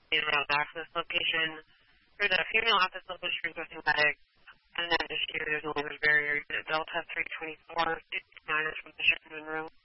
in around the access location. There's a female at this location requesting medic, and then this year there's a language barrier. Delta 324, 69 is from the Shipman Monroe.